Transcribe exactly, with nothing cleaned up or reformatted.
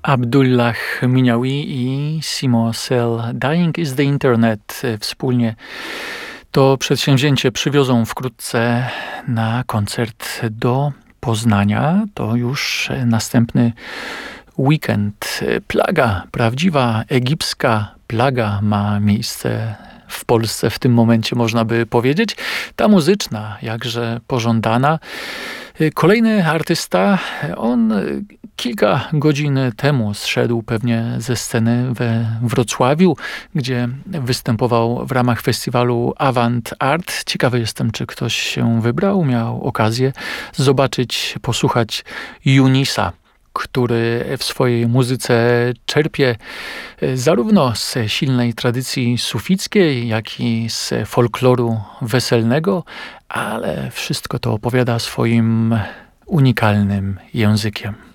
Abdullah Minyawi i Simo Sel. Dying is the Internet wspólnie to przedsięwzięcie przywiozą wkrótce na koncert do Poznania. To już następny weekend. Plaga, prawdziwa egipska plaga ma miejsce w Polsce w tym momencie, można by powiedzieć. Ta muzyczna, jakże pożądana. Kolejny artysta, on kilka godzin temu zszedł pewnie ze sceny we Wrocławiu, gdzie występował w ramach festiwalu Avant Art. Ciekawy jestem, czy ktoś się wybrał, miał okazję zobaczyć, posłuchać Junisa, który w swojej muzyce czerpie zarówno z silnej tradycji sufickiej, jak i z folkloru weselnego, ale wszystko to opowiada swoim unikalnym językiem.